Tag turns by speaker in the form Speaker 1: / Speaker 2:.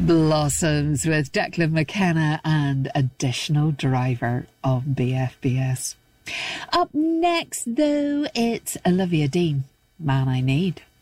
Speaker 1: Blossoms with Declan McKenna and Additional Driver on BFBS. Up next, though, it's Olivia Dean, Man I Need.